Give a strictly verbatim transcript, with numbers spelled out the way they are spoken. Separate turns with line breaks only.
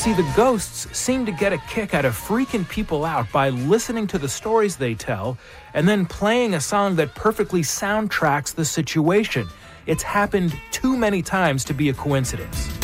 see, the ghosts seem to get a kick out of freaking people out by listening to the stories they tell and then playing a song that perfectly soundtracks the situation. It's happened too many times to be a coincidence.